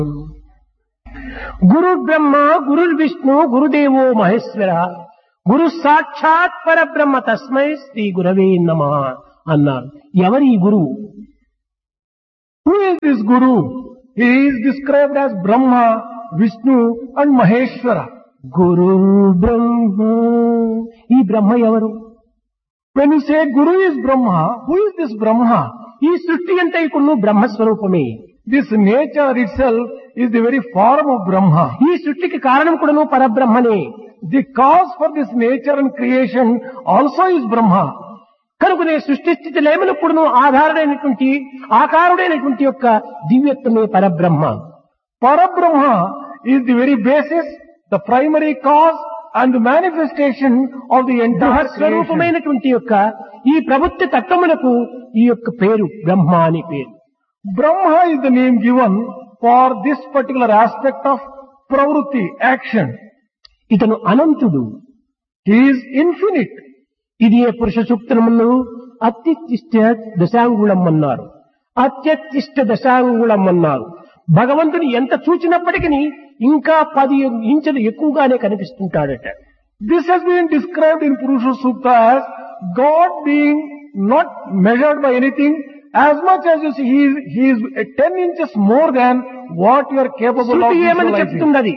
గురు బ్రహ్మ గురు విష్ణు గురుదేవో మహేశ్వర గురు సాక్షాత్ పరబ్రహ్మ తస్మై శ్రీ గురవే నమః అన్నారు. ఎవరి ఈ గురువు? Who is this Guru? He is described as Brahma, Vishnu and Maheshwara. గురు బ్రహ్మ. ఈ బ్రహ్మ ఎవరు? When you say Guru is Brahma, who is this Brahma? ఈ సృష్టి అంతైకును బ్రహ్మస్వరూపమే. This nature itself is the very form of Brahma. ఈ సృష్టికి కారణం కూడాను పరబ్రహ్మనే. The cause for this nature and creation also is Brahma. కనుకనే సృష్టి స్థితి లేమను కూడాను ఆధారుడైనటువంటి ఆకారుడైనటువంటి యొక్క దివ్యత్వమే పరబ్రహ్మ. Parabrahma is the very basis, the primary cause and the manifestation of the entire creation. స్వరూపమైనటువంటి యొక్క ఈ ప్రవృత్తి తత్వమునకు ఈ యొక్క పేరు బ్రహ్మ అని పేరు. Brahma is the name given for this particular aspect of pravrutti, action. ఇతను అనంతుడు. He is infinite. ఇది ఏ పురుష సూక్తమును అత్యుత్తిష్ట దశాంగుళం అన్నారు, అత్యుత్తిష్ట దశాంగుళం అన్నారు. భగవంతుని ఎంత చూచినప్పటికీ ఇంకా 10 ఇంచులు ఎక్కువగానే కనిపిస్తుంటాడట. This has been described in Purusha Sukta as God being not measured by anything. As much as you see, he is 10 inches more than what you are capable of శృతి ఏమని visualizing. చెప్తున్నది?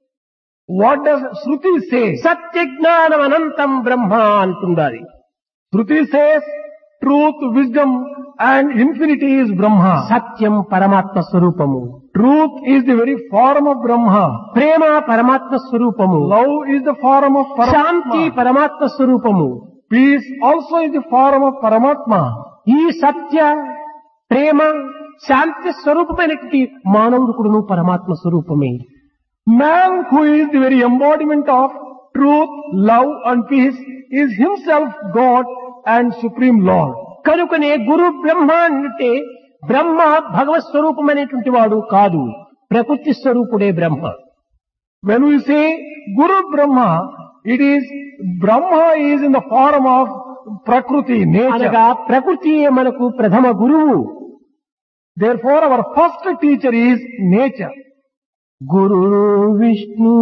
What does Shruti say? సత్య జ్ఞానం అనంతం బ్రహ్మ అంటున్నది. Shruti says truth, wisdom and infinity is Brahma. సత్యం పరమాత్మ స్వరూపము, Truth is the very form of Brahma. ప్రేమ పరమాత్మ స్వరూపము, Love is the form of Shanti Paramatma. పరమాత్మ స్వరూపము. Peace also is the form of Paramatma. ఈ సత్య ప్రేమ శాంతి స్వరూపమైనటువంటి మానవుడు కూడాను పరమాత్మ స్వరూపమే. Man who is the very embodiment of truth, love and peace is himself God and Supreme Lord. కనుకనే గురు బ్రహ్మ అంటే బ్రహ్మ భగవత్ స్వరూపమైనటువంటి వాడు కాదు, ప్రకృతి స్వరూపుడే బ్రహ్మ. When we say Guru Brahma, it is Brahma is in the form of Prakriti, అనగా nature. ప్రకృతియే మనకు ప్రథమ గురువు. Therefore our first teacher is nature. గురు విష్ణు.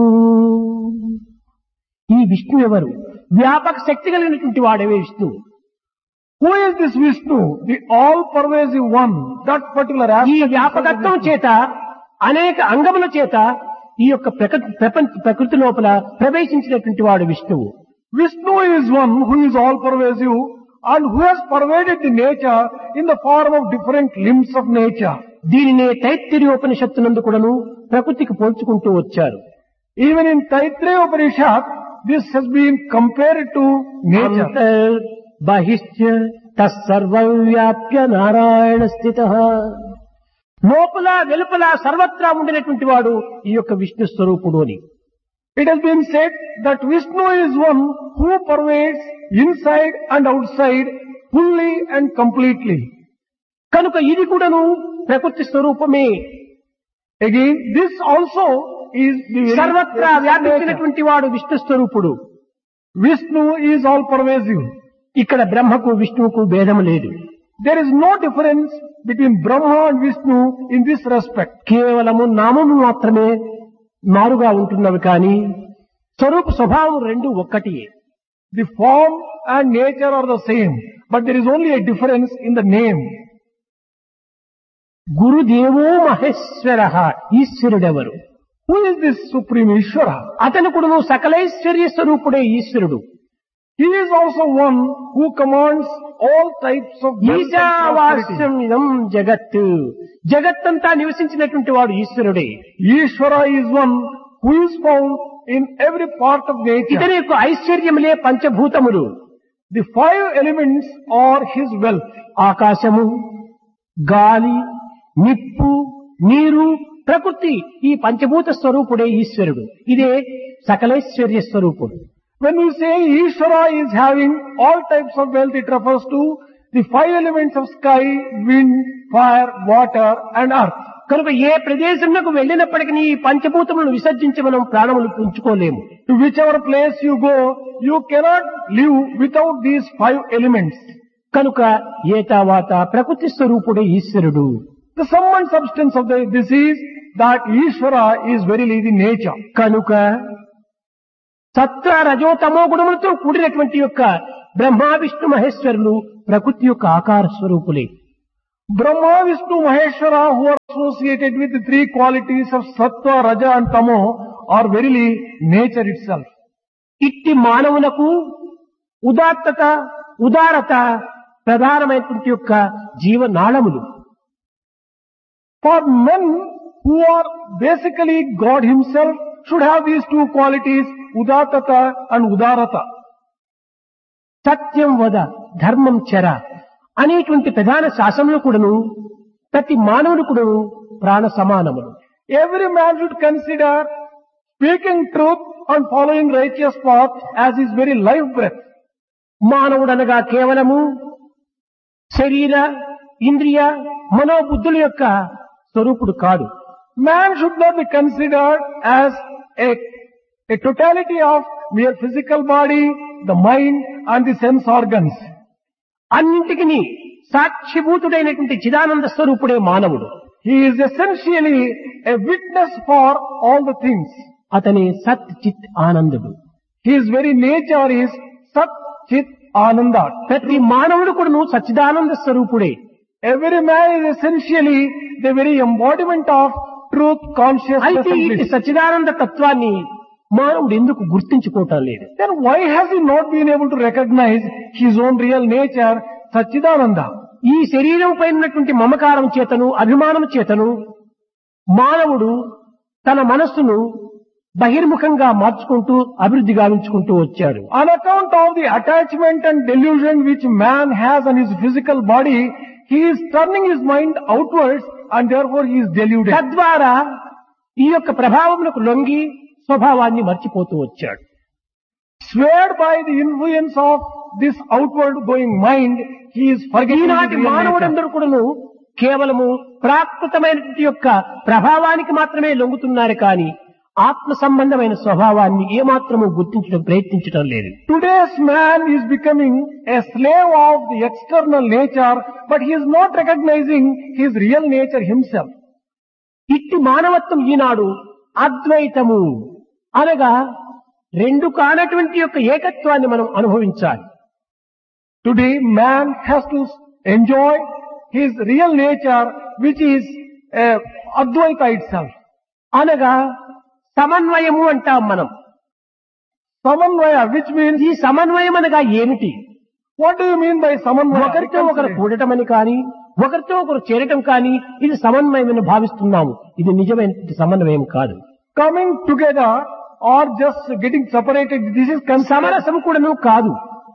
ఈ విష్ణు ఎవరు? వ్యాపక శక్తి కలిగినటువంటి వాడవే Vishnu. Who is this Vishnu? The all-pervasive one. That particular ఈ aspect. is వ్యాపకత్వం Vishnu. చేత అనేక అంగముల చేత ఈ యొక్క ప్రకృతి లోపల ప్రవేశించినటువంటి వాడు విష్ణువు. Vishnu is one who is all-pervasive and who has pervaded the nature in the form of different limbs of nature. దీనినే తైత్తిరీయోపనిషత్తునందు కూడాను ప్రకృతికి పోల్చుకుంటూ వచ్చారు. Even in Taittiriya Upanishad, this has been compared to nature. అంతర్ బహిశ్చ తస్సర్వం వ్యాప్య నారాయణ స్థితః. లోపల వెలుపల సర్వత్రా ఉండినటువంటి వాడు ఈ యొక్క విష్ణు స్వరూపుడు అని. It has been said that Vishnu is one who pervades inside and outside fully and completely. కనుక ఇది కూడాను ప్రకృతి స్వరూపమే. Again, this also is the very సర్వత్రా essence of nature. వ్యాపించినటువంటి వాడు విష్ణు స్వరూపుడు. Vishnu is all pervasive. ఇక్కడ బ్రహ్మకు విష్ణువుకు భేదం లేదు. There is no difference between Brahma and Vishnu in this respect. కేవలము నామము మాత్రమే మారుగా ఉంటున్నవి కానీ స్వరూప స్వభావం రెండు ఒక్కటియే. The form and nature are the same, but there is only a difference in the name. గురుదేవో Maheshwara. ఈశ్వరుడెవరు? Who is this Supreme Ishvara? అతను కూడా సకలైశ్వర్య స్వరూపుడే ఈశ్వరుడు. He is also one who commands all types of wealth and prosperity. ఈశావాస్యం ఇదం జగత్. జగత్తంతా నివసించినటువంటి వాడు ఈశ్వరుడే. Ishvara is one who is found in every part of nature. ఇతని యొక్క ఐశ్వర్యములే పంచభూతములు. The 5 elements are his wealth. ఆకాశము, గాలి, నిప్పు, నీరు, ప్రకృతి, ఈ పంచభూత స్వరూపుడే ఈశ్వరుడు. ఇదే సకలైశ్వర్య స్వరూపుడు. When we say Ishvara is having all types of wealth, it refers to the 5 elements of sky, wind, fire, water and earth. కనుక ఏ ప్రదేశంలో వెళ్ళినప్పటికీ ఈ పంచభూతములను విసర్జించి మనం ప్రాణములు ఉంచుకోలేము. To whichever place you go, you cannot live without these 5 elements. కనుక ఏతావాత ప్రకృతి స్వరూపుడే ఈశ్వరుడు. The sum and substance of this is that Ishvara is verily the nature. కనుక సత్వ రజోతమో గుణములతో కూడినటువంటి యొక్క బ్రహ్మ విష్ణు మహేశ్వరులు ప్రకృతి యొక్క ఆకార స్వరూపులే. Brahma, Vishnu, Maheshwara, who are associated with the three qualities of Sattva, Raja and Tamo, are verily nature itself. ఇట్టి మానవులకు ఉదాత్తత ఉదారత ప్రధానమైనటువంటి యొక్క జీవనాళములు. For men who are basically God himself should have these two qualities, Udattata and Udarata. సత్యం వద ధర్మం చర అనేటువంటి ప్రధాన శాసనములు కూడాను ప్రతి మానవుడు కూడాను ప్రాణ సమానములు. Every man should consider speaking truth and following righteous path as his very life breath. మానవుడనగా కేవలము శరీర ఇంద్రియ మనోబుద్ధుల యొక్క స్వరూపుడు కాదు. Man should not be considered as a totality of mere physical body, the mind and the sense organs. అన్నింటికి సాక్షిభూతుడైనటువంటి చిదానంద స్వరూపుడే మానవుడు. He is essentially a witness for all the things. అతని సత్ చిత్ ఆనందుడు. His very nature is Sat Chit Ananda. ప్రతి మానవుడు కూడాను సచ్చిదానంద స్వరూపుడే. Every man is essentially the very embodiment of truth, consciousness అయితే and ఈ bliss. సచ్చిదానంద తత్వాన్ని మానవుడు ఎందుకు గుర్తించుకోవటం లేదు? Then why has he not been able to recognize his own real nature, Satchidananda? ఈ శరీరం పైన ఉన్నటువంటి మమకారం చేతను అభిమానం చేతను మానవుడు తన మనస్సును బహిర్ముఖంగా మార్చుకుంటూ అభివృద్ధి గావించుకుంటూ వచ్చాడు. On account of the attachment and delusion which man has on his physical body, he is turning his mind outwards and therefore he is deluded. తద్వారా ఈ యొక్క ప్రభావములకు లొంగి స్వభావాన్ని మర్చిపోతూ వచ్చాడు. Swayed by the influence of this outward going mind, he is forgetting his ఈనాటి real nature. మానవుడందరూ కూడాను కేవలము ప్రాకృతమైనటువంటి యొక్క ప్రభావానికి మాత్రమే లొంగుతున్నారు కానీ ఆత్మ సంబంధమైన స్వభావాన్ని ఏమాత్రము గుర్తించడం ప్రయత్నించడం లేదు. Today's man is becoming a slave of the external nature, but he is not recognizing his real nature himself. ఇట్టి మానవత్వం ఈనాడు అద్వైతము అనగా రెండు కానటువంటి యొక్క ఏకత్వాన్ని మనం అనుభవించాలి. Today man has to enjoy his real nature, which is Advaita itself. అనగా సమన్వయము అంటాం మనం. Samanvaya, which means, ఈ సమన్వయం అనగా ఏమిటి? what do you mean by Samanvaya? ఒకరితో ఒకరు కూడటమని కానీ ఒకరితో ఒకరు చేరటం కానీ ఇది సమన్వయమని భావిస్తున్నాము. ఇది నిజమైన సమన్వయం కాదు. Coming together or just getting separated, this is సమరసము కూడాను కాదు.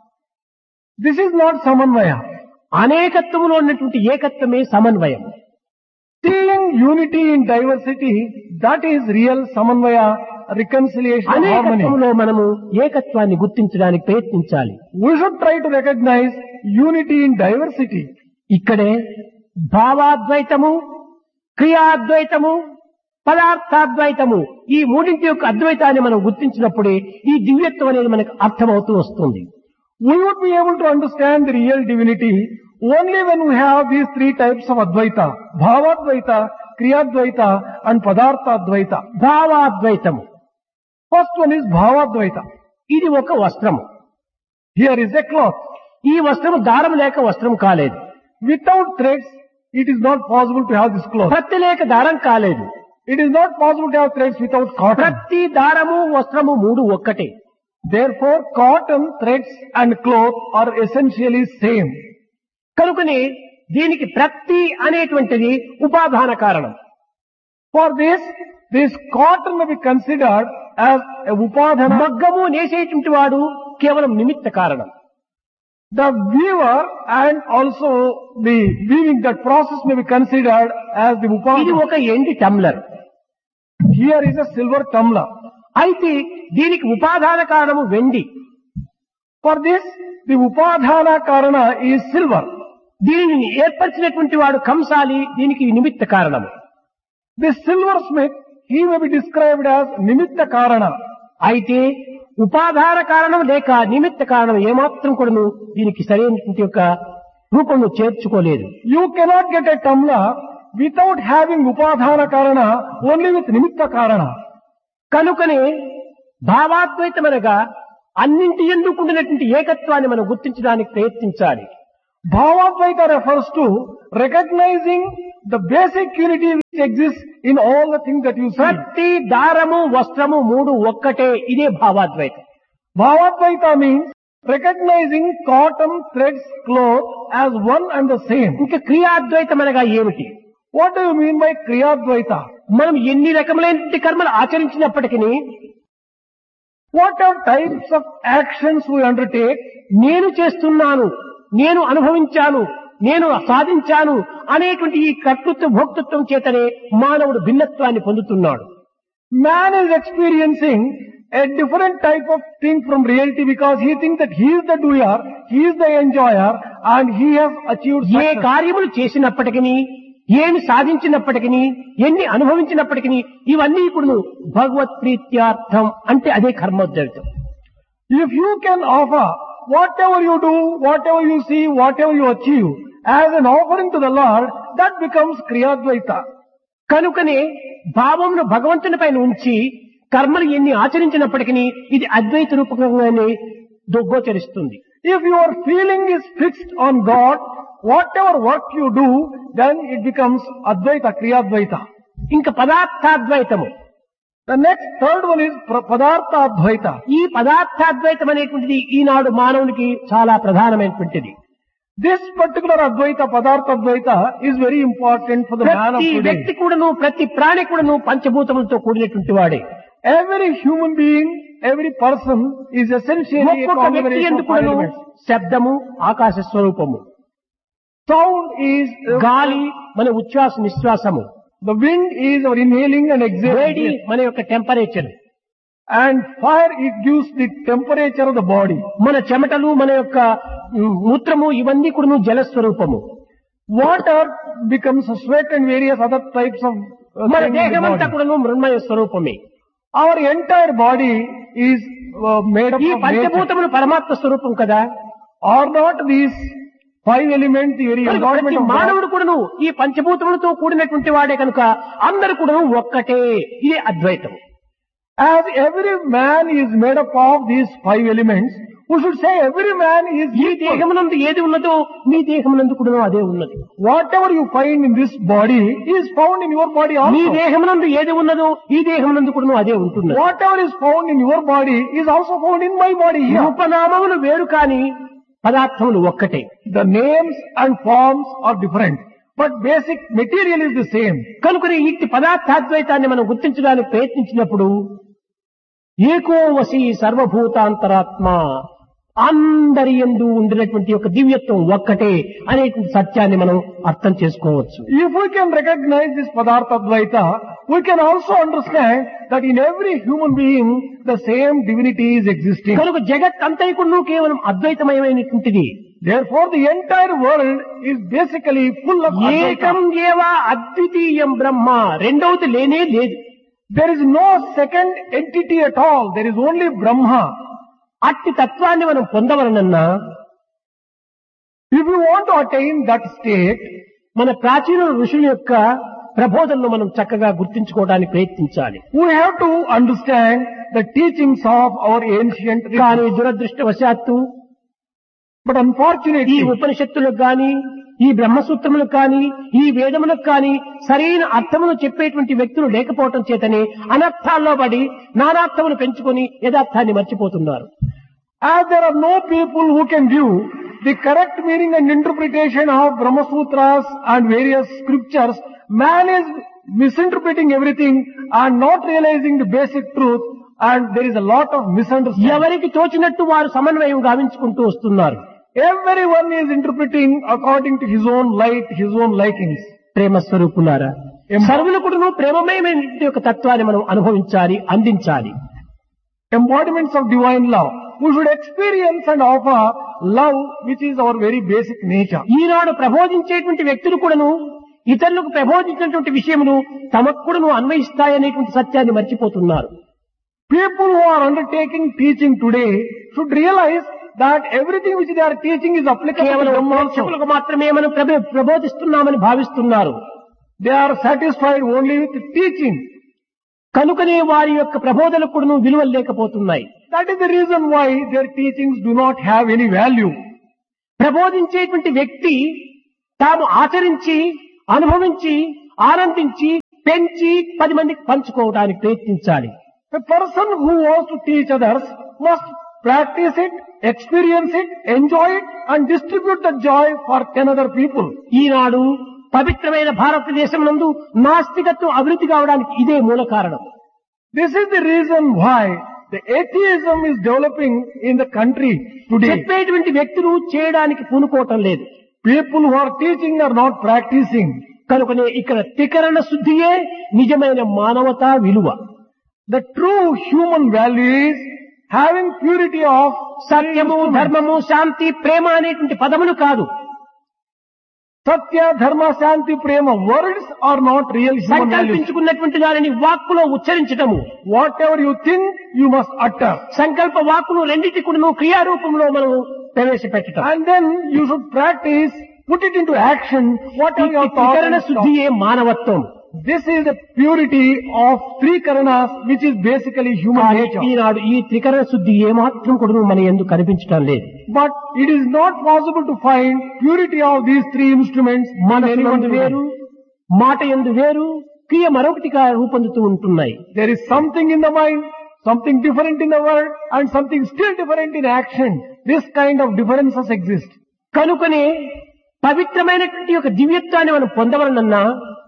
This is not Samanvaya. అనేకత్వములో ఉన్నటువంటి ఏకత్వమే సమన్వయం. Seeing unity in diversity, that is real Samanvaya, reconciliation, harmony. అనేకత్వములో మనము ఏకత్వాన్ని గుర్తించడానికి ప్రయత్నించాలి. We should try to recognize unity in diversity. ఇక్కడే భావాద్వైతము, క్రియాద్వైతము, పదార్థాద్వైతము ఈ మూడింటి యొక్క అద్వైతాన్ని మనం గుర్తించినప్పుడే ఈ దివ్యత్వం అనేది మనకు అర్థమవుతూ వస్తుంది. We would be able to understand the real divinity only when we have these three types of Advaita: Bhavadvaita, Kriyadvaita and Padarthadvaita. భావాద్వైతము First one is Bhavadvaita. ఇది ఒక వస్త్రము. Here is a cloth. ఈ వస్త్రము దారం లేక వస్త్రం కాలేదు. Without threads, it is not possible to have this cloth. ప్రత్తి లేక దారం కాలేదు. It is not possible to have threads without cotton. ప్రత్తి దారము వస్త్రము మూడు ఒక్కటే. Therefore, cotton, threads and cloth are essentially same. కనుకనే దీనికి ప్రత్తి అనేటువంటిది ఉపాదాన కారణం. For this cotton may be considered as a upadhana. మగ్గము నేసేటువంటి వాడు కేవలం నిమిత్త కారణం. The weaver and also the weaving, that process may be considered as the ఇది upadhana. ఒక ఎండి టమ్లర్. Here is a silver tumbler. అయితే దీనికి ఉపాదాన కారణము వెండి. For this, the upadhana karana is silver. దీనిని ఏర్పరిచినటువంటి వాడు కంసాలి, దీనికి నిమిత్త కారణము. This silversmith, he may be described as nimitta karana. అయితే ఉపాదాన కారణం లేక నిమిత్త కారణం ఏమాత్రం కూడాను దీనికి సరైనటువంటి యొక్క రూపంలో చేర్చుకోలేదు. You cannot get a tumbler without having upadhana karana, only with nimitta karana. కనుకనే భావాద్వైతం అనగా అన్నింటి యందు ఉండినటువంటి ఏకత్వాన్ని మనం గుర్తించడానికి ప్రయత్నించాలి. Bhavadvaita refers to recognizing the basic unity which exists in all the things that you see. ప్రతి దారము వస్త్రము మూడు ఒక్కటే, ఇదే భావాద్వైతం. Bhavadvaita means recognizing cotton, threads, cloth as one and the same. ఇంకా క్రియాద్వైతం అనగా ఏమిటి? What do you mean by Kriyadvaita? మనం ఎన్ని రకములైన కర్మలు ఆచరించినప్పటికీ Whatever types of actions we undertake, నేను చేస్తున్నాను, నేను అనుభవించాను, నేను సాధించాను అనేటువంటి ఈ కర్తృత్వ భోక్తృత్వం చేతనే మానవుడు భిన్నత్వాన్ని పొందుతున్నాడు. man is experiencing a different type of thing from reality because he thinks that he is the doer, he is the enjoyer, and he has achieved A success. కార్యములు చేసినప్పటికీ, ఏమి సాధించినప్పటికీ, ఎన్ని అనుభవించినప్పటికీ ఇవన్నీ ఇప్పుడు భగవత్ ప్రీత్యార్థం అంటే అదే కర్మోద్యోగం. If you can offer whatever you do, whatever you see, whatever you achieve as an offering to the Lord, that becomes Kriyadvaita. కనుకనే భావమును భగవంతుని పైన ఉంచి కర్మలు ఎన్ని ఆచరించినప్పటికీ ఇది అద్వైత రూపకంగానే గోచరిస్తుంది. If your feeling is fixed on God, whatever work you do, then it becomes Advaita, Kriyadvaita. ఇంకా పదార్థాద్వైతము. The next third one is Padartha Advaita. ఈ పదార్థాద్వైతం అనేటువంటిది ఈనాడు మానవునికి చాలా ప్రధానమైనటువంటిది. This particular Advaita, Padartha Advaita, is very important for the man of ప్రతి today. వ్యక్తి కూడాను, ప్రతి ప్రాణి కూడాను పంచభూతములతో కూడినటువంటి వాడే. Every human being, every person is essentially a ఒక్కొక్క వ్యక్తి combination of ఎందుకు five కూడాను elements. శబ్దము ఆకాశ స్వరూపము, Sound is గాలి మన ఉచ్ఛ్వాస నిశ్వాసము, the wind is our inhaling and వేడి exhaling, మన యొక్క temperature, and fire it gives the temperature of the body. మన చెమటలు, మన యొక్క మూత్రము ఇవన్నీ కూడాను జలస్వరూపము. Water becomes sweat and various other types of మన things in the దేహమంతా body. కూడాను మృణ్మయ స్వరూపమే. Our entire body is made up ఈ of nature. పంచభూతములు పరమాత్మ స్వరూపం కదా. Are not these five elements the very కనుక embodiment ప్రతి of God? మానవుడు కూడాను ఈ పంచభూతములతో కూడినటువంటి వాడే కనుక అందరు కూడాను ఒక్కటే, ఇదే అద్వైతం. As every man is made up of these five elements, we should say every man is ఈ equal. దేహమునందు ఏది ఉన్నదో మీ దేహమునందు కూడాను అదే ఉన్నది. Whatever you find in this body is found in your body me also. దేహమునందు ఏది ఉన్నదో ఈ దేహమునందు కూడాను అదే ఉంటున్నది. Whatever is found in your body is also found in my body here. రూపనామములు వేరు కాని పదార్థములు ఒక్కటే. The names and forms are different, but basic material is the same. కనుకనే ఇట్టి పదార్థాద్వైతాన్ని మనం గుర్తించడానికి ప్రయత్నించినప్పుడు ఏకో వసి సర్వభూతాంతరాత్మ, అందరి యందు ఉండినటువంటి యొక్క దివ్యత్వం ఒక్కటే అనేటువంటి సత్యాన్ని మనం అర్థం చేసుకోవచ్చు. If we can recognize this Padartha Advaita, we can also understand that in every human being the same divinity is existing. కనుక జగత్ అంతైకును కేవలం అద్వైతమయమైనటువంటిది. Therefore the entire world is basically full of ఏకం Advaita. ఏవ అద్వితీయం బ్రహ్మ, రెండవది లేనే లేదు. There is no second entity at all. There is only Brahma. అట్టి తత్వాన్ని మనం పొందవలనన్నా If you want to attain that state, మన ప్రాచీన ఋషుల యొక్క ప్రబోధనను మనం చక్కగా గుర్తించుకోవడానికి ప్రయత్నించాలి. we have to understand the teachings of our ancient కానీ religion. దురదృష్టవశాత్తు But ఈ unfortunately, ఉపనిషత్తులకు గాని, ఈ బ్రహ్మసూత్రములకు కానీ, ఈ వేదములకు కానీ సరైన అర్థమును చెప్పేటువంటి వ్యక్తులు లేకపోవటం చేతనే అనర్థాల్లో పడి నానార్థమును పెంచుకొని యథార్థాన్ని మర్చిపోతున్నారు. as there are no people who can give the correct meaning and interpretation of Brahma Sutras and various scriptures, man is misinterpreting everything and not realizing the basic truth, and there is a lot of misunderstanding. ఎవరికి తోచినట్టు వారు సమన్వయం గావించుకుంటూ వస్తున్నారు. Everyone is interpreting according to his own light, his own likings. ప్రేమ స్వరూపులారా, సర్వులు కూడా ప్రేమమయమైన యొక్క తత్వాన్ని మనం అనుభవించాలి, అందించాలి. Embodiments of divine love. We should experience and offer love, which is our very basic nature. ఈనాడు ప్రబోధించేటువంటి వ్యక్తులు కూడాను ఇతరులకు ప్రబోధించినటువంటి విషయములు తమకు కూడాను అన్వయిస్తాయనేటువంటి సత్యాన్ని మర్చిపోతున్నారు. People who are undertaking teaching today should realize that everything which they are teaching is applicable to కేవలం them also. ప్రేక్షకులకు మాత్రమే మనం ప్రబోధిస్తున్నామని భావిస్తున్నారు. They are satisfied only with teaching. కనుకనే వారి యొక్క ప్రబోధనకు కూడా విలువలు లేకపోతున్నాయి. That is the reason why their teachings do not have any value. ప్రబోధించేటువంటి వ్యక్తి తాము ఆచరించి అనుభవించి ఆనందించి పెంచి 10 మందికి పంచుకోవడానికి ప్రయత్నించాలి. A person who wants to teach others must practice it, experience it, enjoy it and distribute the joy for 10 other people. ఈనాడు పవిత్రమైన భారతదేశం నందు నాస్తికత్వం అభివృద్ధి కావడానికి ఇదే మూల కారణం. This is the reason why the atheism is developing in the country today. చెప్పేటువంటి వ్యక్తులు చేయడానికి పూనుకోవటం లేదు. People who are teaching are not practicing. కనుకనే ఇక్కడ త్రికరణ శుద్ధియే నిజమైన మానవతా విలువ. The true human value is having purity of సత్యము, ధర్మము, శాంతి, ప్రేమ అనేటువంటి పదములు కాదు. Satya, Dharma, Shanti, Prema. Words are not real human values. సంకల్పించుకున్నటువంటి దానిని వాక్కులో ఉచ్చరించటము. Whatever you think, you must utter. సంకల్ప వాక్కును రెండింటి కూడా క్రియారూపంలో మనం ప్రవేశపెట్టడం. And then you should practice, put it into action, whatever you have thought. త్రికరణ శుద్ధియే మానవత్వం. This is the purity of three karanas, which is basically human nature. ఈనాడు ఈ త్రికరణ శుద్ధి ఏమాత్రం కూడా మన యందు కనిపించడం లేదు. But it is not possible to find purity of these three instruments. మనసు యందు వేరు, మాట యందు వేరు, క్రియ మరొకటిగా రూపొందుతూ ఉంటున్నాయి. There is something in the mind, something different in the word, and something still different in action. This kind of differences exist. కనుకనే పవిత్రమైనటువంటి ఒక దివ్యత్వాన్ని మనం పొందవలనన్నా,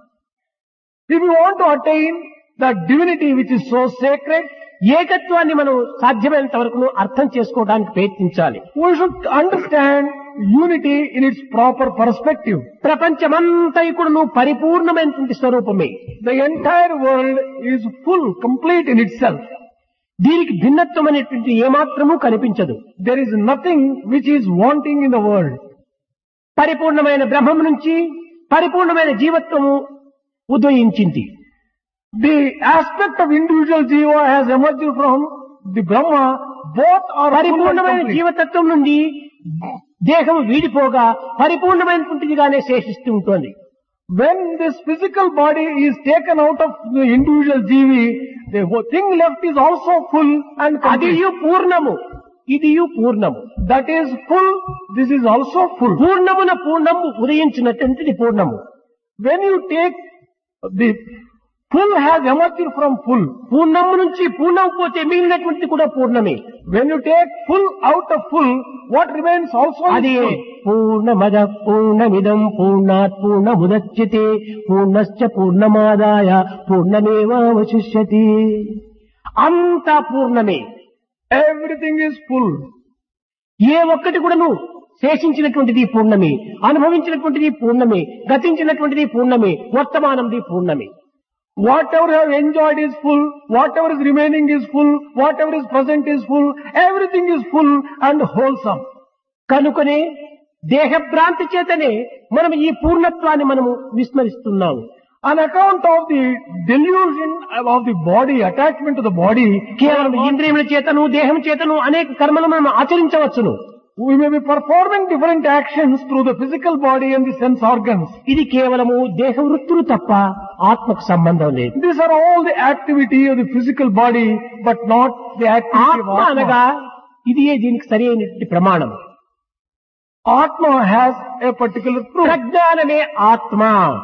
if you want to attain the divinity which is so sacred, ఏకత్వాన్ని మనం సాధ్యమైనంత వరకు అర్థం చేసుకోవడానికి ప్రయత్నించాలి. we should understand unity in its proper perspective. ప్రపంచమంతా కూడా పరిపూర్ణమైనటువంటి స్వరూపమే. The entire world is full, complete in itself. దీనికి భిన్నత్వం అనేటువంటి ఏమాత్రమూ కనిపించదు. There is nothing which is wanting in the world. పరిపూర్ణమైన బ్రహ్మం నుంచి పరిపూర్ణమైన జీవత్వము ఉదయించింది. The aspect of individual jiva has emerged from the Brahma. Both are పరిపూర్ణమైన జీవతత్వం నుండి దేహం వీడిపోగా పరిపూర్ణమైనటువంటిదిగానే శేషిస్తూ ఉంటుంది. When this physical body is taken out of the individual jivi, the thing left is also full and complete. అదియు పూర్ణము, ఇదియు పూర్ణము. That is full, this is also full. పూర్ణమున పూర్ణము ఉదయించినటువంటిది పూర్ణము. When you take the full has emerged from full. పూర్ణము నుంచి పూర్ణం పోతే మిగిలినటువంటిది కూడా పూర్ణమే. When you take full out of full, what remains also అదే is full. పూర్ణమద పూర్ణమిదం పూర్ణాత్ పూర్ణముదచ్యతే పూర్ణశ్చ పూర్ణమాదాయ పూర్ణమేవావశిష్యతి. అంతా పూర్ణమే. Everything is full. ఏ ఒక్కటి కూడాను శేషించినటువంటిది పూర్ణమే, అనుభవించినటువంటిది పూర్ణమే, గతించినటువంటిది పూర్ణమే, వర్తమానంది పూర్ణమే. Whatever you have enjoyed is full, whatever is remaining is full, whatever is present is full, everything is full and wholesome. కనుకనే దేహభ్రాంతి చేతనే మనం ఈ పూర్ణత్వాన్ని మనము విస్మరిస్తున్నాము. On account of the delusion of the body, attachment to the body, కేవలం ఇంద్రియముల చేతను దేహం చేతను అనేక కర్మలు మనం ఆచరించవచ్చును. we may be performing different actions through the physical body and the sense organs. ఇది కేవలము దేహ వృత్తులు తప్ప ఆత్మకు సంబంధం లేదు. These are all the activity of the physical body, but not the activity of ఆత్మ అనగా Atma. ఇది దీనికి సరి అయినటువంటి ప్రమాణం. Atma has a particular truth. ప్రజ్ఞానమే ఆత్మ.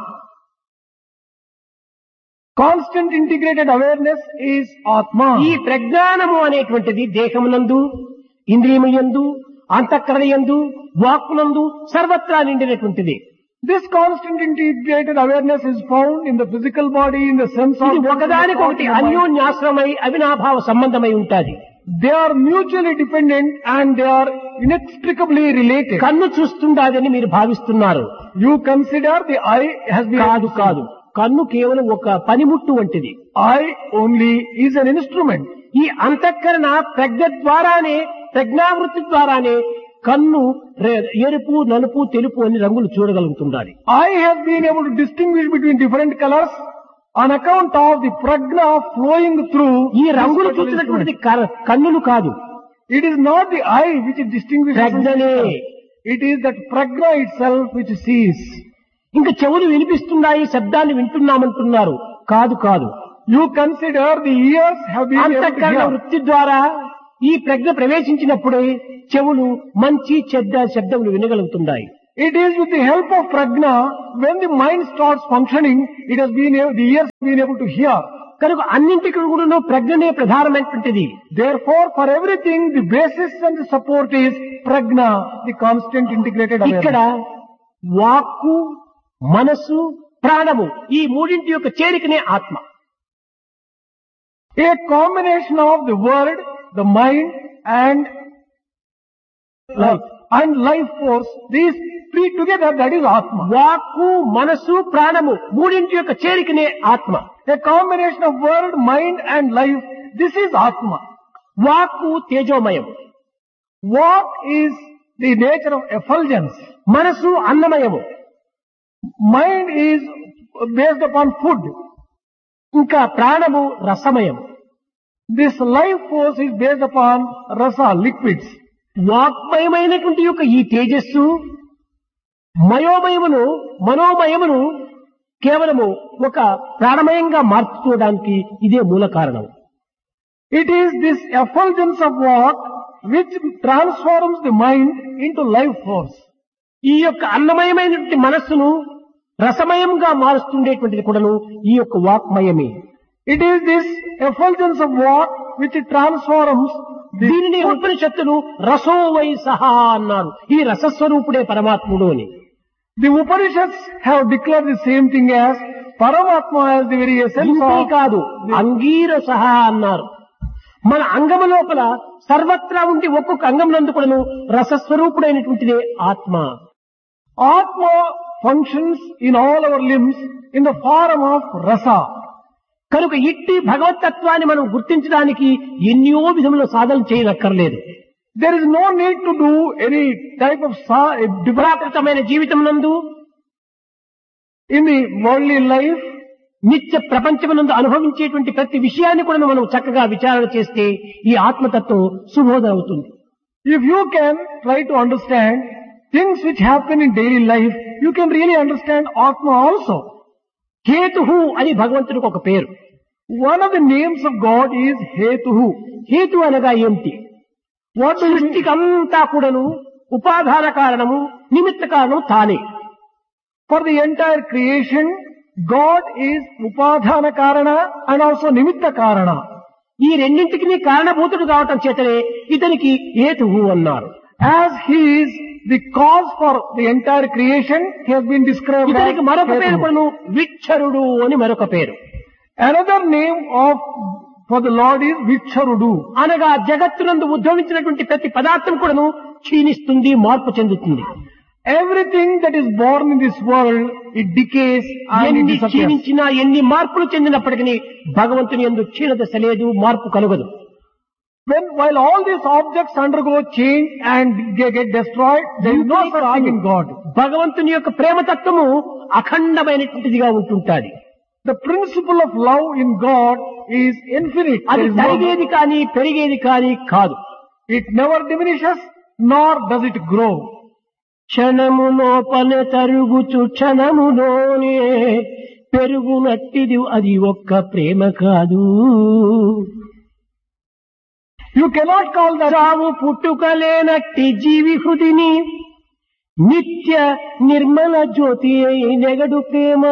Constant integrated awareness is Atma. ఈ ప్రజ్ఞానము అనేటువంటిది దేహమునందు, ఇంద్రియములందు, అంతఃకరణయందు, వాక్కునందు సర్వత్రా నిండినటువంటిది. This constant integrated awareness is found in the physical body, in the sense ఇది organs, ఒకదానికొకటి అన్యోన్యాశ్రమై అవినాభావ సంబంధమై ఉంటాది. they are mutually dependent and they are inextricably related. కన్ను చూస్తుండాదని మీరు భావిస్తున్నారు. You consider the eye has been కాదు కాదు, కన్ను కేవలం ఒక పనిముట్టు వంటిది. eye only is an instrument. ఈ అంతఃకరణ ప్రజ్ఞ ద్వారానే, ప్రజ్ఞావృత్తి ద్వారానే కన్ను ఎరుపు, నలుపు, తెలుపు అని రంగులు చూడగలుగుతుండాలి. Eye has been able to distinguish between different colors on account of the prajna flowing through. ఈ రంగులు చూసినటువంటిది కన్నులు కాదు, It is not the eye which is distinguishes. ప్రజ్ఞనే. It is that prajna itself which sees. ఇంకా చెవులు వినిపిస్తున్నాయి, శబ్దాన్ని వింటున్నామంటున్నారు. కాదు కాదు. You consider the ears have been able to అంతఃకరణ hear. వృత్తి ద్వారా ఈ ప్రజ్ఞ ప్రవేశించినప్పుడే చెవులు మంచి చెడ్డ శబ్దములు వినగలుగుతున్నాయి. It is with the help of prajna, when the mind starts functioning, the ears have been able to hear. కనుక అన్నింటికి కూడా ప్రజ్ఞనే ప్రధానమైనటువంటిది. Therefore, for everything, the basis and the support is prajna, the constant integrated ఇక్కడ awareness. వాక్కు, మనసు, ప్రాణము ఈ మూడింటి యొక్క చేరికనే ఆత్మ. A combination of the word, the mind, and life force, these three together, that is Atma. వాక్కు, మనసు, ప్రాణము మూడింటి యొక్క చేరికనే ఆత్మ. A combination of word, mind, and life, this is Atma. వాక్కు తేజోమయం, What is the nature of effulgence? మనసు అన్నమయము, Mind is based upon food. ఇంకా ప్రాణము రసమయం. This life force is based upon rasa, liquids. వాక్మయమైనటువంటి యొక్క ఈ తేజస్సు మనోమయమును కేవలము ఒక ప్రాణమయంగా మార్చుకోవడానికి ఇదే మూల కారణం. It is this effulgence of what which transforms the mind into life force. ఈ యొక్క అన్నమయమైనటువంటి మనస్సును రసమయంగా మారుస్తుండేటువంటిది కూడాను ఈ యొక్క వాక్మయమే. It is this effulgence of what which transforms దీనిని ఉపనిషత్తులు రసో వై సహా అన్నారు. ఈ రసస్వరూపుడే పరమాత్ముడు అని. The Upanishads have declared the same thing as Paramatma as the very essence ఇంతే of. కాదు, అంగీర సహా అన్నారు. మన అంగము లోపల సర్వత్రా ఉండి ఒక్కొక్క అంగం నందు కూడాను రసస్వరూపుడైనటువంటిదే ఆత్మ. Atma functions in all our limbs in the form of rasa. కనుక ఇట్టి భగవత్తత్వాన్ని మనం గుర్తించడానికి ఎన్నో విధముల సాధన చేయనక్కర్లేదు. There is no need to do any type of ప్రాకృతమైన జీవితం నందు, in the worldly life. నిత్య ప్రపంచమునందు అనుభవించేటువంటి ప్రతి విషయాన్ని కూడా మనం చక్కగా విచారణ చేస్తే ఈ ఆత్మతత్వం సుబోధ అవుతుంది. If you can try to understand things which happen in daily life, you can really understand Atma also. హేతుహు అని భగవంతుడికి ఒక పేరు. One of the names of God is Hetuhu. హేతు అనగా ఏమిటి? What do you mean? సృష్టికి అంతా కూడాను ఉపాధాన కారణము, నిమిత్త కారణం తానే. For the entire creation, God is Upadhana Karana and also Nimitta Karana. ఈ రెండింటికి కారణభూతుడు కావటం చేతనే ఇతనికి హేతుహు అన్నారు. As He is the cause for the entire creation, He has been described as ఇతనికి మరొక పేరు Hetuhu. కూడాను విచ్చరుడు అని మరొక పేరు. Another name for the Lord is Vicharudu. అనగా జగత్తునందు ఉద్భవించినటువంటి ప్రతి పదార్థం కూడాను క్షీణిస్తుంది, మార్పు చెందుతుంది. Everything that is born in this world, it decays and it ఎన్ని disappears. క్షీణించినా, ఎన్ని మార్పులు చెందినప్పటికీ భగవంతుని యందు క్షీణదశ లేదు, మార్పు కలుగదు. While all these objects undergo change and get destroyed, there is no such thing in God. భగవంతుని యొక్క ప్రేమతత్వము అఖండమైనటువంటిదిగా ఉంటుంటాది. The principle of love in God is infinite. అది There is no- తరిగేది కానీ పెరిగేది కానీ కాదు. It never diminishes nor does it grow. క్షణము లోపల తరుగుచు క్షణములోనే పెరుగునట్టిది అది ఒక్క ప్రేమ కాదు. You cannot call that చావు పుట్టుకలేనట్టి జీవి హృదిని నిత్య నిర్మల జ్యోతి అయి నెగడు ప్రేమ.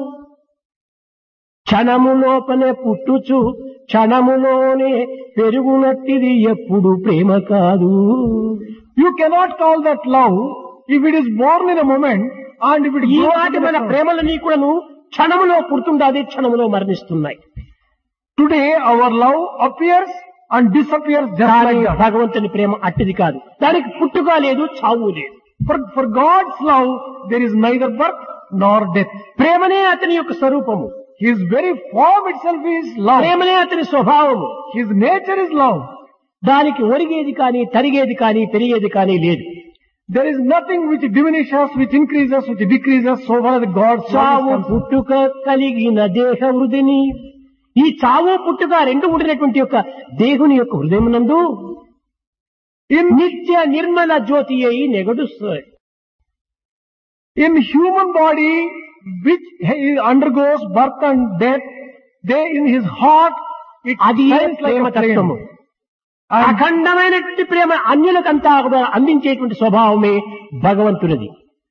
క్షణము లోపలే పుట్టుచు క్షణములోనే పెరుగునట్టిది ఎప్పుడు ప్రేమ కాదు. you cannot call that love if it is born in a moment and if it grows ఈనాటి in a మన moment. ప్రేమలని కూడాను క్షణములో పుడుతుండాది, క్షణములో మరణిస్తున్నాయి. Today our love appears and disappears just కానీ like that. భగవంతుని ప్రేమ అట్టిది కాదు. దానికి పుట్టుక లేదు, చావు లేదు. For God's love there is neither birth nor death. ప్రేమనే అతని యొక్క స్వరూపము, His very form itself is love. ప్రేమనే అతని స్వభావము. His nature is love. దానికి ఒరిగేది కానీ, తరిగేది కానీ, పెరిగేది కానీ లేదు. There is nothing which diminishes, which increases, which decreases so far as God's love చావు is concerned. పుట్టుక కలిగిన దేహ వృధిని, ఈ చావు పుట్టుక రెండు ఉండినటువంటి యొక్క దేహుని యొక్క హృదయమునందు నిత్య నిర్మల జ్యోతి అయి నెగడుస్తాయి. In human body, which he undergoes birth and death, they in his heart, it అది shines like Prema a flame. తత్వము. And అఖండమైనటువంటి ప్రేమ అన్యులకంతా కూడా అందించేటువంటి స్వభావమే భగవంతునిది.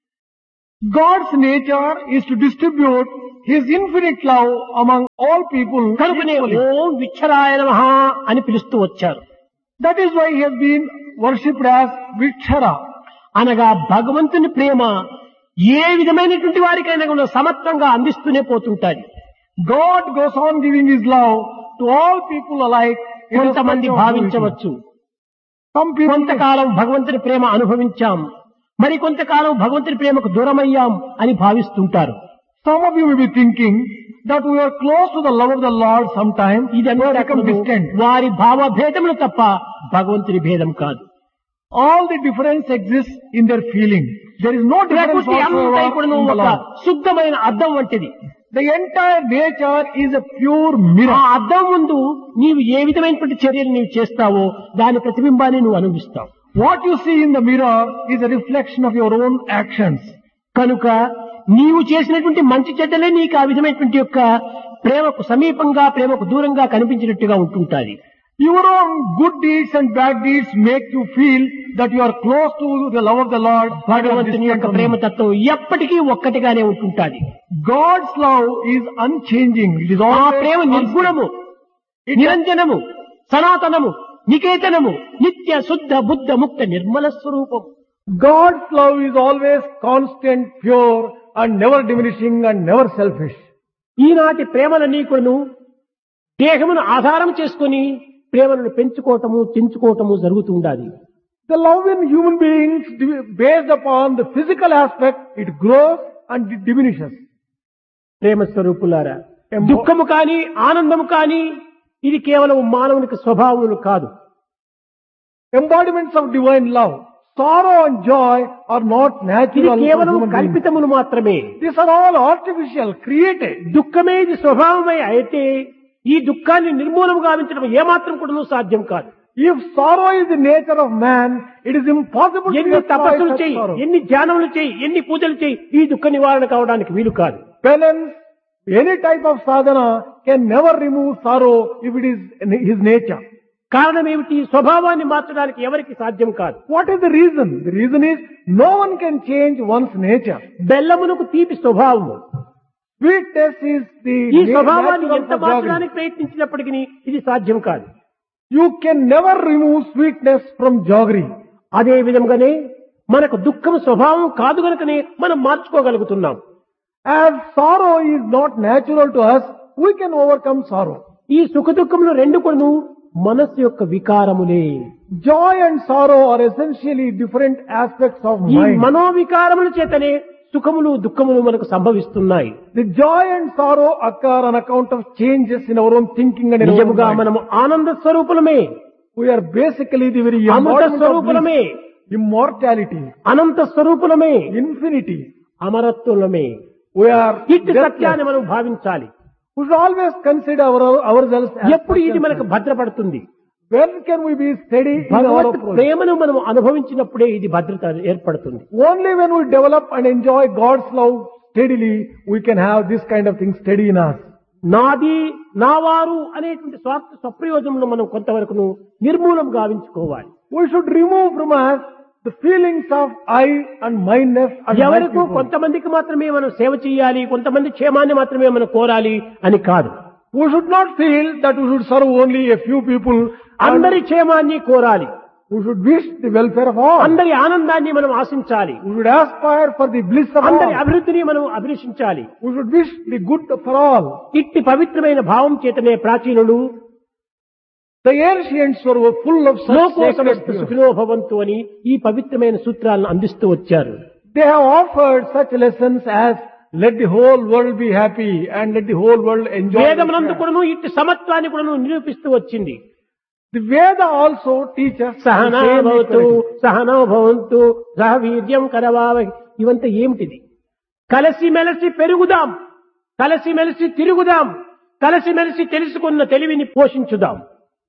God's nature is to distribute His infinite love among all people కనుకనే equally. ఓం విచ్చరాయ నమః అని పిలుస్తూ వచ్చారు. That is why He has been worshipped as Vikshara. అనగా భగవంతుని ప్రేమ ఏ విధమైనటువంటి వారికైనా కూడా సమత్వంగా అందిస్తూనే పోతుంటాది. God goes on giving His love to all people alike. కొంతమంది irrespective of భావించవచ్చు, Some people, కొంతకాలం భగవంతుని ప్రేమ అనుభవించాం, మరి కొంతకాలం భగవంతుని ప్రేమకు దూరమయ్యాం అని భావిస్తుంటారు. some of you may be thinking that we are close to the love of the Lord sometime, we have ఇదంతా become distant. వారి భావభేదములు తప్ప భగవంతుని భేదం కాదు. All the difference exists in their feeling. There is no difference ప్రకృతి అంతా whatsoever ఇప్పుడు in the ఒక Lord. శుద్ధమైన అద్దం వంటిది. The entire nature is a pure ఆ mirror. అద్దం ముందు నీవు ఏ విధమైనటువంటి చర్యలు నీవు చేస్తావో దాని ప్రతిబింబాన్ని నువ్వు అనుభవిస్తావు. What you see in the mirror is a reflection of your own actions. కనుక నీవు చేసినటువంటి మంచి చెడ్డలే నీకు ఆ విధమైనటువంటి యొక్క ప్రేమకు సమీపంగా ప్రేమకు దూరంగా కనిపించినట్టుగా ఉంటుంటాది. Your own good deeds and bad deeds make you feel that you are close to the love of the Lord. భగవంతుని యొక్క ప్రేమ తత్వం ఎప్పటికీ ఒక్కటిగానే ఉంటుంటాది. God's love is unchanging. It is ఆ always ప్రేమ constant. నిర్గుణము, నిరంజనము, సనాతనము, నికేతనము, నిత్య శుద్ధ బుద్ధ ముక్త నిర్మల స్వరూపం. God's love is always constant, pure, and never diminishing and never selfish. ఈనాటి ప్రేమలన్నీ కూడాను దేహమును ఆధారం చేసుకుని ప్రేమలను పెంచుకోవటము చెంచుకోవటము జరుగుతూ ఉండాలి. The love in human beings based upon the physical aspect, it grows and it diminishes. ప్రేమ స్వరూపులారా, దుఃఖము కాని ఆనందము కాని ఇది కేవలం మానవునికి స్వభావములు కాదు. Embodiments of divine love, sorrow and joy are not ఇది natural for కేవలం human beings. కల్పితములు మాత్రమే. These are all artificial, created. దుఃఖమే ఇది స్వభావమై అయితే ఈ దుఃఖాన్ని నిర్మూలము గావించడం ఏమాత్రం కూడా సాధ్యం కాదు. If sorrow is the nature of man, it is impossible to ఎన్ని destroy తపస్సులు such చేయి, sorrow. ఎన్ని ధ్యానములు చేయి, ఎన్ని పూజలు చేయి, ఈ దుఃఖ నివారణ కావడానికి వీలు కాదు. Penance, any type of sadhana can never remove sorrow if it is his nature. కారణం ఏమిటి? స్వభావాన్ని మార్చడానికి ఎవరికి సాధ్యం కాదు. What is the reason? The reason is no one can change one's nature. బెల్లమునకు తీపి స్వభావము. Sweetness is the ఈ స్వభావాన్ని natural ఎంత for jaggery. మార్చడానికి ప్రయత్నించినప్పటికీ ఇది సాధ్యం కాదు. You can never remove sweetness from jaggery. అదే విధంగానే మనకు దుఃఖం స్వభావం కాదు గనుకనే మనం మార్చుకోగలుగుతున్నాం. As sorrow is not natural to us, we can overcome sorrow. ఈ సుఖ దుఃఖములు రెండు కొను మనస్సు యొక్క వికారములే. Joy and sorrow are essentially different aspects of ఈ mind. మనోవికారముల చేతనే సుఖములు దుఃఖములు మనకు సంభవిస్తున్నాయి. The joy and sorrow occur on account of changes in our own thinking and in our own నిజముగా mind. మనము ఆనంద స్వరూపులమే, We are basically the very Amrutha embodiment of స్వరూపులమే, bliss, immortality, Anantha స్వరూపులమే, infinity. అమరత్వలమే. We are ఇట్టి సత్యాన్ని మనం భావించాలి. We should always consider ourselves as ఎప్పుడు ఇది such మనకు and భద్రపడుతుంది? when can we be steady in our Bhagwat approach? ప్రేమను మనం అనుభవించినప్పుడే ఇది భద్రత ఏర్పడుతుంది. Only when we develop and enjoy God's love steadily, we can have this kind of thing steady in us. నాది నావారు అనేటువంటి స్వార్థ స్వప్రయోజనంలో మనం కొంతవరకు నిర్మూలం గావించుకోవాలి. We should remove from us the feelings of I and myness and my ఎవరికి people. కొంతమందికి మాత్రమే మనం సేవ చేయాలి, కొంతమంది క్షేమాన్ని మాత్రమే మనం కోరాలి అని కాదు. We should not feel that we should serve only a few people. అందరి క్షేమాన్ని కోరాలి, We should wish the welfare of all. అందరి ఆనందాన్ని మనం ఆశించాలి, We should aspire for the bliss of అందరి all. అభివృద్ధిని మనం అభిలషించాలి. We should wish the good for all. ఇట్టి పవిత్రమైన భావం చేతనే ప్రాచీనులు The ancients were full of such లోకోసమస్త sacred fears. సుఖినో భవంతు అని ఈ పవిత్రమైన సూత్రాలను అందిస్తూ వచ్చారు. They have offered such lessons as let the whole world be happy and let the whole world enjoy. వేదమునందు the కూడాను ఇట్టి సమత్వాన్ని కూడాను నిరూపిస్తూ వచ్చింది. The Veda also teaches Sahana the same భవతు equality. సహనో భవంతు సహ వీర్యం కరవావై. ఇవంతా ఏమిటిది? కలిసిమెలిసి పెరుగుదాం, కలిసిమెలిసి తిరుగుదాం, కలిసిమెలిసి తెలుసుకున్న తెలివిని పోషించుదాం.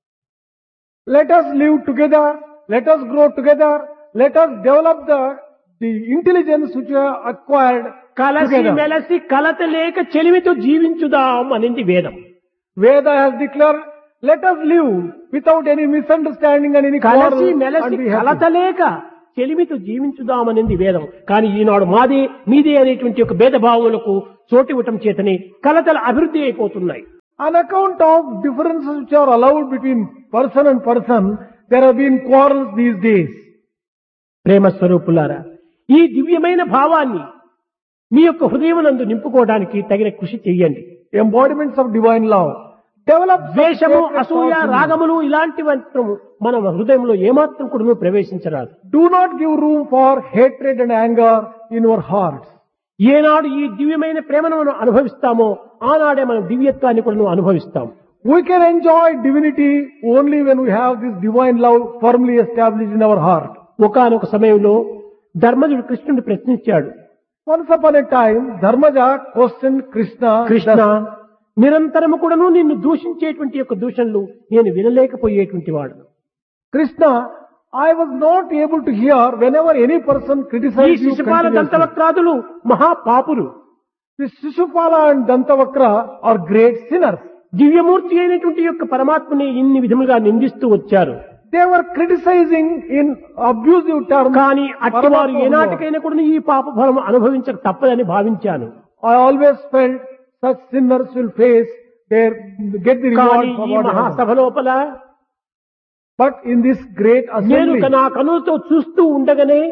Let us live together, let us grow together, let us develop the the intelligence which you have acquired కలసి together. మెలసి కలత లేక చెలిమితో జీవించుదాం అనింది వేదం. Veda has declared, let us live without any misunderstanding and any quarrel కలసి and మెలసి be కలత happy. లేక చెలిమితో జీవించుదామనింది వేదం. కానీ ఈనాడు మాదే మీదే అనేటువంటి ఒక భేదభావములకు చోటు ఇవ్వటం చేతనే కలతలు అభివృద్ధి అయిపోతున్నాయి. On account of differences which are allowed between person and person, there have been quarrels these days. ప్రేమ స్వరూపులారా, ఈ దివ్యమైన భావాన్ని మీ యొక్క హృదయమునందు నింపుకోవడానికి తగిన కృషి చెయ్యండి. Embodiments of divine love. Develop ద్వేషము, sacred అసూయ, thoughts in you. రాగములు ఇలాంటివంతం మన హృదయంలో ఏమాత్రం కూడా ప్రవేశించరాదు. Do not give room for hatred and anger in your hearts. ఏనాడు ఈ దివ్యమైన ప్రేమను మనం అనుభవిస్తామో ఆనాడే మనం దివ్యత్వాన్ని కూడా అనుభవిస్తాం. We can enjoy divinity only when we have this divine love firmly established in our heart. ఒకానొక సమయంలో ధర్మజుడు కృష్ణుడిని ప్రశ్నించాడు. Once upon a time, Dharmaja questioned Krishna. Krishna, నిరంతరము కూడాను నిన్ను దూషించేటువంటి యొక్క దూషణలు నేను వినలేకపోయేటువంటి వాడు. Krishna, I was not able to hear whenever any person ఈ criticized you Shishupala continuously. దంతవక్రాదులు మహాపాపులు. The Shishupala and Dantavakra are great sinners. దివ్యమూర్తి అయినటువంటి యొక్క పరమాత్మని ఇన్ని విధములుగా నిందిస్తూ వచ్చారు. They were criticizing in abusive terms. కానీ అట్టివారు Paramatma. ఏనాటికైనా కూడా ఈ పాప ఫలం అనుభవించక తప్పదని భావించాను. I always felt such sinners will get the reward కానీ for ఈ what they have done. మహాసభ లోపల But in this great నేను assembly, నా కనులతో చూస్తూ ఉండగానే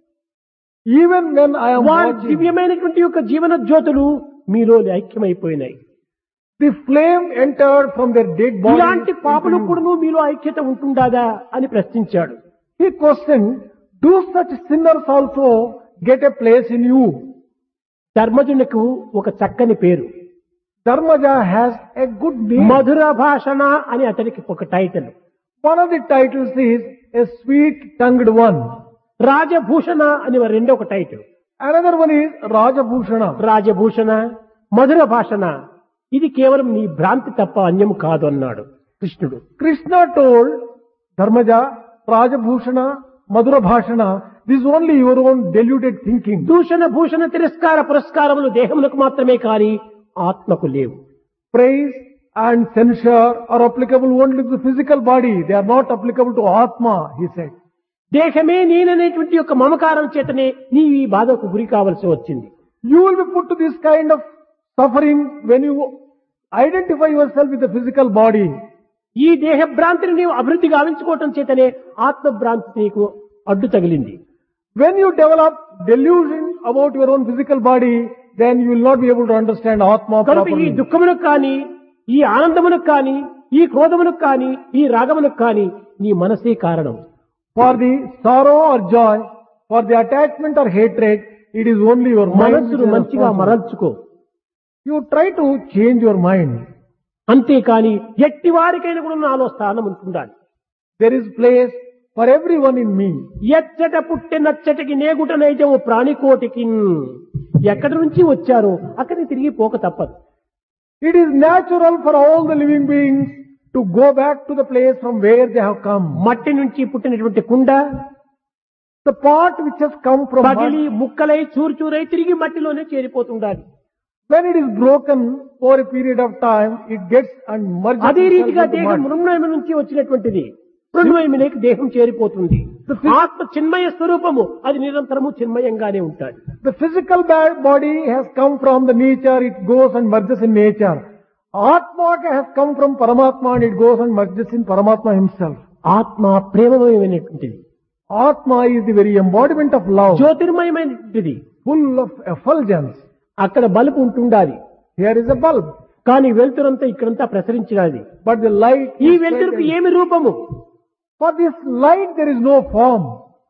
even when I am వారి watching, దివ్యమైనటువంటి యొక్క జీవన జ్యోతులు మీలో ఐక్యమైపోయినాయి. the flame entered from their dead bodies. ఇలాంటి పాపలు into you. కూడా మీలో ఐక్యత ఉంటుందాదా అని ప్రశ్నించాడు. He questioned, do such sinners also get a place in you? ధర్మజునికి ఒక చక్కని పేరు, Dharmaja has a good name. మధుర భాషణ అని అతనికి ఒక title. One of the titles is a sweet-tongued one. Rajabhushana అని రెండో ఒక title. Another one is Rajabhushana. Rajabhushana, మధుర భాషణ, ఇది కేవలం నీ భ్రాంతి తప్ప అన్యం కాదు అన్నాడు కృష్ణుడు. Krishna told Dharmaja, Rajabhushana, Madhurabhashana, this is only your own deluded thinking. దూషణ, భూషణ, తిరస్కార, పురస్కారములు దేహములకు మాత్రమే కాని ఆత్మకు లేవు. Praise and censure are applicable only to the physical body. They are not applicable to Atma, he said. దేహమే నేననేటువంటి యొక్క మమకారం చేతనే నీవు ఈ బాధకు గురి కావలసి వచ్చింది. You will be put to this kind of suffering when you identify yourself with the physical body. ఈ దేహ భ్రాంతిని నీవు అభివృద్ధి గావించుకోవటం చేతనే ఆత్మ భ్రాంతి నీకు అడ్డు తగిలింది. When you develop delusion about your own physical body, then you will not be able to understand Atma కనుక ఈ properly. దుఃఖమునకు కానీ, ఈ ఆనందమునకు కానీ, ఈ క్రోధమునకు కానీ, ఈ రాగమునకు కానీ నీ మనసే కారణం. For the sorrow or joy, for the attachment or hatred, it is only your mind. which మనస్సును is మంచిగా responsible. మరల్చుకో. You try to change your mind. అంతేకాని ఎట్టి వారికైనా కూడా నాలో స్థానం ఉంటుండాలి. There is place for everyone in me. ఎచ్చట పుట్టె నచ్చటికి నేగుటనైతే ఓ ప్రాణికోటికి ఎక్కడి నుంచి వచ్చారో అక్కడికి తిరిగి పోక తప్పదు. It is natural for all the living beings to go back to the place from where they have come. మట్టి నుంచి పుట్టినటువంటి కుండ The part which has come from పగిలి mud, ముక్కలై చూరుచూరై తిరిగి మట్టిలోనే చేరిపోతుండాలి. when it is broken over a period of time, it gets and merges అదే itself రీతిగా with the దేహం mud. మృణ్మయము నుంచి వచ్చినటువంటిది మృణ్మయములోకి దేహం చేరిపోతుంది. ఆత్మ చిన్మయ స్వరూపము అది నిరంతరము చిన్మయంగానే ఉంటాడు. The physical body has come from the nature, it goes and merges in nature. Atma has come from Paramatma and it goes and merges in Paramatma himself. ఆత్మ ప్రేమమయమైనటువంటిది, Atma is the very embodiment of love, జ్యోతిర్మయమైనటువంటిది. full of effulgence. అక్కడ బలుపు ఉంటుండాలి, Here is a bulb, కానీ వెలుతురంతా ఇక్కడంతా ప్రసరించినది. but the light ఈ is వెలుతురుకు spread. ఏమి రూపము? For this light there is no form.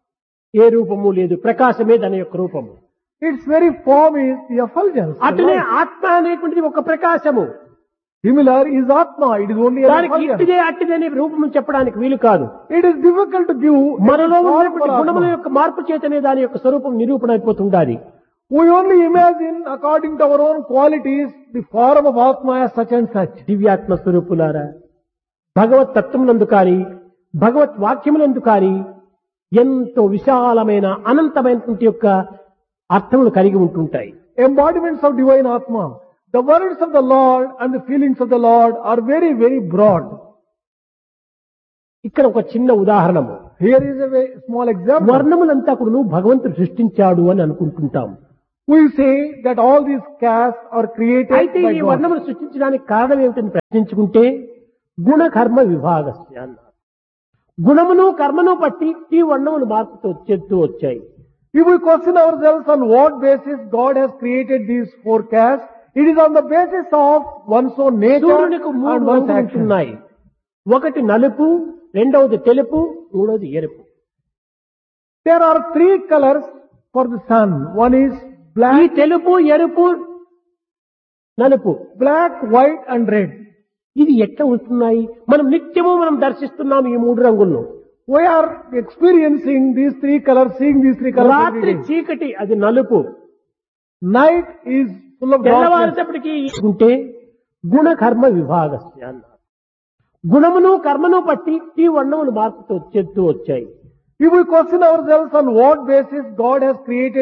ఏ రూపము లేదు, ప్రకాశమే దాని యొక్క రూపము. Its very form is the effulgence. the అట్లనే light. ఆత్మ అనేటువంటిది ఒక ప్రకాశము. Similar is Atma, it is only an దానికి effulgence. ఇట్టిదే అట్టిదే అనే రూపము చెప్పడానికి వీలు కాదు. It is difficult to give మనలో a form ఉన్నటువంటి for గుణముల Atma. యొక్క మార్పు చేతనే దాని యొక్క స్వరూపం నిరూపణ అయిపోతుండాలి. We only imagine according to our own qualities the form of Atma as such and such. దివ్యాత్మ స్వరూపులారా, భగవత్ తత్వమునందు కాని, భగవత్ వాక్యములందు కాని ఎంతో విశాలమైన అనంతమైనటువంటి యొక్క అర్థములు కలిగి ఉంటుంటాయి. Embodiments of divine Atma. The words of the Lord and the feelings of the Lord are very, very broad. ఇక్కడ ఒక చిన్న ఉదాహరణము. Here is a very small example. వర్ణములంతా కూడా భగవంతుడు సృష్టించాడు అని అనుకుంటుంటాం. We say that all these castes are created అయితే by ఈ God. వర్ణములు సృష్టించడానికి కారణం ఏమిటని ప్రశ్నించుకుంటే గుణకర్మ విభాగస్య అన్నారు. గుణమును కర్మను బట్టి ఈ వర్ణములు మార్పుతూ చెప్తూ వచ్చాయి. If we question ourselves on what basis God has created these four castes, it is on the basis of one's own nature సూర్యునికి మూడు and one's రంగులు action. ఉంటున్నాయి. ఒకటి నలుపు, రెండవది తెలుపు, మూడవది ఎరుపు. There are three colors for the sun. One is ఈ black, తెలుపు, ఎరుపు, నలుపు black, white and red. ఇది ఎట్లా ఉంటున్నాయి? మనం నిత్యము మనం దర్శిస్తున్నాం ఈ మూడు రంగులను. We are experiencing these three colors, seeing these three colors every రాత్రి day. చీకటి అది నలుపు, Night is full of darkness. తెల్లవారేటప్పటికి ఉంటే గుణకర్మ విభాగస్య అన్నారు. గుణమును కర్మను బట్టి ఈ వర్ణములు మార్పుతూ చెప్తూ వచ్చాయి. If we question ourselves on what basis God has created